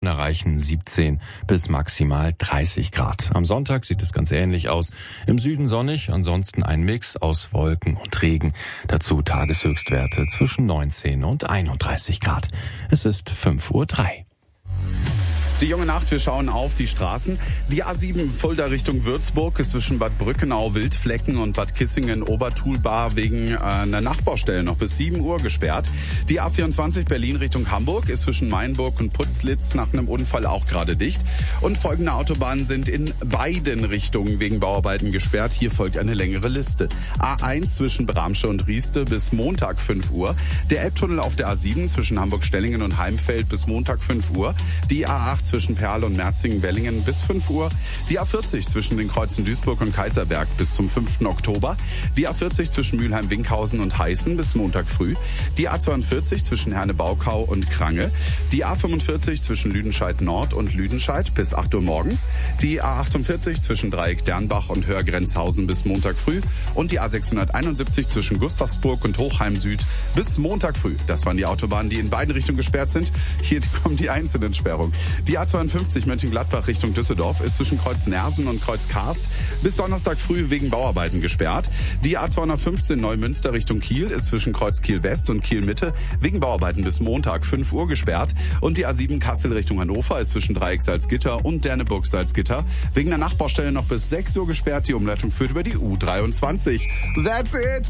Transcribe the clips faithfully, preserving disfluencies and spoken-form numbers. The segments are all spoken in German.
erreichen siebzehn bis maximal dreißig Grad. Am Sonntag sieht es ganz ähnlich aus. Im Süden sonnig, ansonsten ein Mix aus Wolken und Regen. Dazu Tageshöchstwerte zwischen neunzehn und einunddreißig Grad. Es ist fünf Uhr drei. Die junge Nacht, wir schauen auf die Straßen. Die A sieben Fulda Richtung Würzburg ist zwischen Bad Brückenau, Wildflecken und Bad Kissingen, Obertulbar wegen äh, einer Nachbaustelle noch bis sieben Uhr gesperrt. Die A vierundzwanzig Berlin Richtung Hamburg ist zwischen Mainburg und Putzlitz nach einem Unfall auch gerade dicht. Und folgende Autobahnen sind in beiden Richtungen wegen Bauarbeiten gesperrt. Hier folgt eine längere Liste. A eins zwischen Bramsche und Rieste bis Montag fünf Uhr. Der Elbtunnel auf der A sieben zwischen Hamburg-Stellingen und Heimfeld bis Montag fünf Uhr. Die A acht zwischen Perl und Merzingen-Wellingen bis fünf Uhr. Die A vierzig zwischen den Kreuzen Duisburg und Kaiserberg bis zum fünften Oktober. Die A vierzig zwischen Mülheim-Winkhausen und Heißen bis Montag früh. Die A zweiundvierzig zwischen Herne-Baukau und Krange. Die A fünfundvierzig zwischen Lüdenscheid Nord und Lüdenscheid bis acht Uhr morgens. Die A achtundvierzig zwischen Dreieck Dernbach und Hörgrenzhausen bis Montag früh. Und die A sechshunderteinundsiebzig zwischen Gustavsburg und Hochheim Süd bis Montag früh. Das waren die Autobahnen, die in beiden Richtungen gesperrt sind. Hier kommen die einzelnen Sperrungen. Die A zweiundfünfzig Mönchengladbach Richtung Düsseldorf ist zwischen Kreuz Nersen und Kreuz Karst bis Donnerstag früh wegen Bauarbeiten gesperrt. Die A zweihundertfünfzehn Neumünster Richtung Kiel ist zwischen Kreuz Kiel West und Kiel Mitte wegen Bauarbeiten bis Montag fünf Uhr gesperrt. Und die A sieben Kassel Richtung Hannover ist zwischen Dreieck Salzgitter und Derneburg Salzgitter wegen der Nachbaustelle noch bis sechs Uhr gesperrt. Die Umleitung führt über die U dreiundzwanzig. That's it!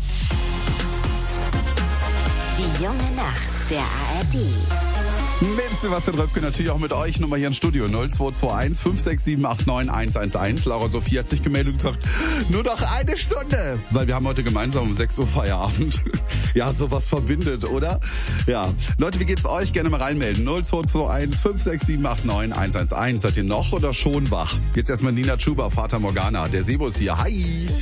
Die junge Nacht, der A R D. Mit Sebastian Röpke natürlich auch mit euch. Nummer hier im Studio null zwei zwei eins fünf sechs sieben acht neun eins eins eins. Laura Sophie hat sich gemeldet und gesagt, nur noch eine Stunde. Weil wir haben heute gemeinsam um sechs Uhr Feierabend. Ja, sowas verbindet, oder? Ja. Leute, wie geht's euch? Gerne mal reinmelden. null zwei zwei eins fünf sechs sieben acht neun eins eins eins. Seid ihr noch oder schon wach? Jetzt erstmal Nina Chuba, Fata Morgana. Der Sebo ist hier. Hi!